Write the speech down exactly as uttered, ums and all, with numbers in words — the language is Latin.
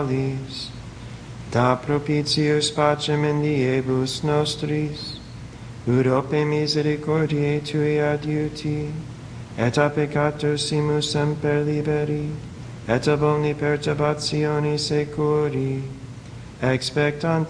da propitius pacem in diebus nostris, ut ope misericordiae Tui adiuti, et a peccatus simus semper liberi, et ab omni perturbatione securi, expectantes